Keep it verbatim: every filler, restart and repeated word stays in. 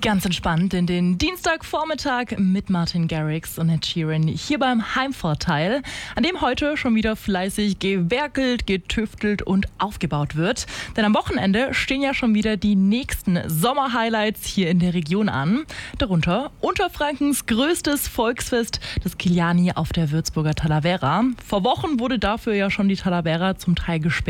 Ganz entspannt in den Dienstagvormittag mit Martin Garrix und Ed Sheeran hier beim Heimvorteil, an dem heute schon wieder fleißig gewerkelt, getüftelt und aufgebaut wird. Denn am Wochenende stehen ja schon wieder die nächsten Sommerhighlights hier in der Region an. Darunter Unterfrankens größtes Volksfest, das Kiliani auf der Würzburger Talavera. Vor Wochen wurde dafür ja schon die Talavera zum Teil gesperrt.